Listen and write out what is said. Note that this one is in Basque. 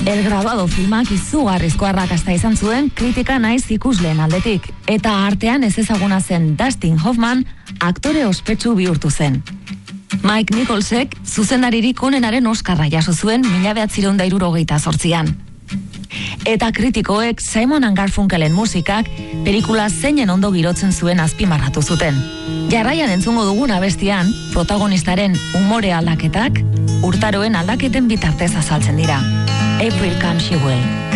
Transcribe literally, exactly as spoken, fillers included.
El Graduado filmak izugarrizko arrakasta izan zuen kritika naiz ikusleen aldetik, eta artean ez ezaguna zen Dustin Hoffman aktore ospetsu bihurtu zen. Mike Nicholsek zuzendaririk onenaren Oskarra jaso zuen mila bederatziehun eta hirurogeita zortzian. Eta kritikoek Simon and Garfunkelen musikak pelikula zeinen ondo girotzen zuen azpimarratu zuten. Jarraian entzungo dugun abestian, protagonistaren umore aldaketak urtaroen aldaketen bitartez azaltzen dira. April Comes Your Way.